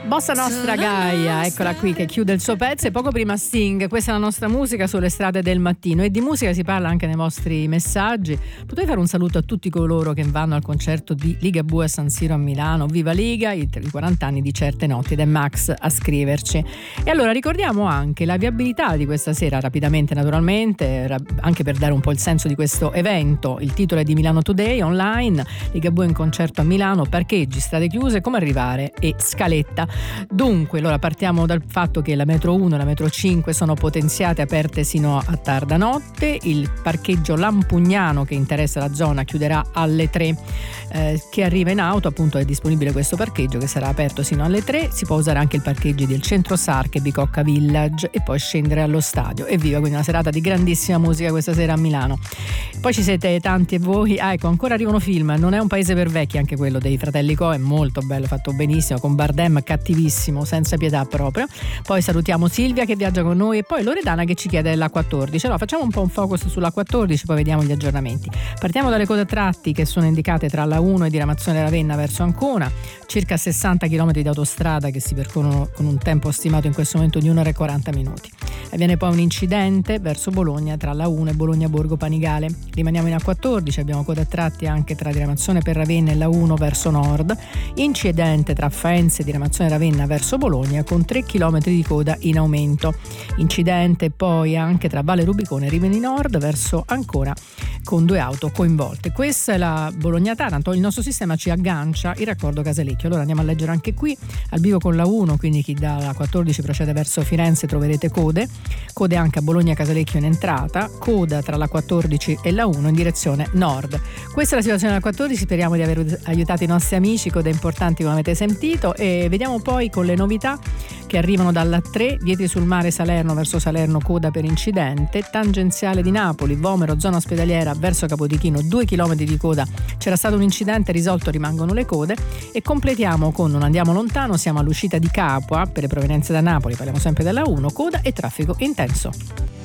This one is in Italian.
Bossa Nostra Gaia, eccola qui che chiude il suo pezzo, e poco prima Sting. Questa è la nostra musica sulle strade del mattino, e di musica si parla anche nei vostri messaggi. Potete fare un saluto a tutti coloro che vanno al concerto di Ligabue a San Siro a Milano. Viva Liga, i 40 anni di Certe Notti, ed è Max a scriverci. E allora ricordiamo anche la viabilità di questa sera, rapidamente naturalmente, anche per dare un po' il senso di questo evento. Il titolo è di Milano Today online, Ligabue in concerto a Milano, parcheggi, strade chiuse, come arrivare e scaletta. Dunque, allora partiamo dal fatto che la metro 1 e la metro 5 sono potenziate, aperte sino a tarda notte. Il parcheggio Lampugnano, che interessa la zona, chiuderà alle 3. Chi arriva in auto, appunto, è disponibile questo parcheggio che sarà aperto sino alle 3. Si può usare anche il parcheggio del Centro Sarche, Bicocca Village, e poi scendere allo stadio. Evviva, quindi una serata di grandissima musica questa sera a Milano. Poi ci siete tanti e voi. Ecco, ancora arrivano film. Non è un paese per vecchi, anche quello dei fratelli Coen, molto bello, fatto benissimo, con Bardem cattivissimo, senza pietà proprio. Poi salutiamo Silvia che viaggia con noi, e poi Loredana che ci chiede l'A14. Allora facciamo un po' un focus sull'A14, poi vediamo gli aggiornamenti. Partiamo dalle code a tratti che sono indicate tra la 1 e diramazione Ravenna verso Ancona, circa 60 km di autostrada che si percorrono con un tempo stimato in questo momento di 1 ora e 40 minuti. Avviene poi un incidente verso Bologna tra la 1 e Bologna Borgo Panigale. Rimaniamo in A14, abbiamo code a tratti anche tra diramazione per Ravenna e la 1 verso nord. Incidente tra Faenza e diramazione Ravenna verso Bologna con 3 km di coda in aumento. Incidente poi anche tra Valle Rubicone e Rimini Nord verso Ancona con 2 auto coinvolte. Questa è la Bologna-Taranto. Il nostro sistema ci aggancia il raccordo Casalecchio. Allora andiamo a leggere anche qui al vivo con la 1, quindi chi dalla 14 procede verso Firenze troverete code anche a Bologna Casalecchio in entrata, coda tra la 14 e la 1 in direzione nord. Questa è la situazione della 14, speriamo di aver aiutato i nostri amici, code importanti come avete sentito, e vediamo poi con le novità che arrivano dalla 3, Vietri sul Mare Salerno verso Salerno, coda per incidente, tangenziale di Napoli, Vomero, zona ospedaliera verso Capodichino, 2 km di coda, c'era stato un incidente, risolto, rimangono le code. E completiamo con Non andiamo lontano, siamo all'uscita di Capua per le provenienze da Napoli, parliamo sempre della 1, coda e traffico intenso.